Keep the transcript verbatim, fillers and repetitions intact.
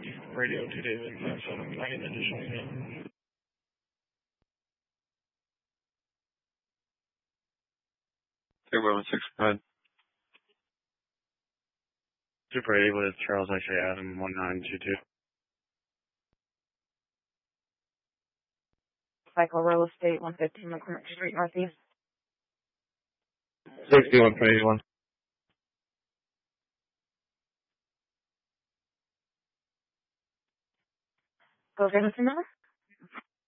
Radio to David five seven nine additional unit. Zero one six, go ahead. Super eight with Charles X A Adam one nine two two. Cycle Real Estate one fifteen McCormick Street Northeast. sixty-one point eight one. Go get us a number?